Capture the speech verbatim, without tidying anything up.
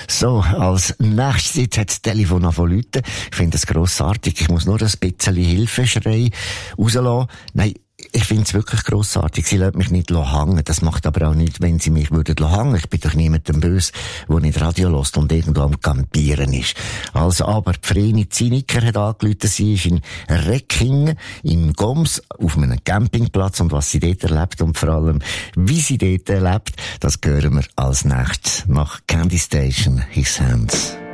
So, als nächstes jetzt hat das Telefon angefangen zu läuten. Ich finde das grossartig. Ich muss nur ein bisschen Hilfeschrei rauslassen. Nein, ich finde es wirklich grossartig. Sie lässt mich nicht hängen. Das macht aber auch nicht, wenn sie mich würden hängen. Ich bin doch niemandem böse, der nicht Radio hört und irgendwo am Campieren ist. Also, aber die Vreni Zinniker hat angerufen. Sie ist in Reckingen, in Goms, auf einem Campingplatz. Und was sie dort erlebt und vor allem, wie sie dort erlebt, das hören wir als nächstes nach Candy Station, His Hands.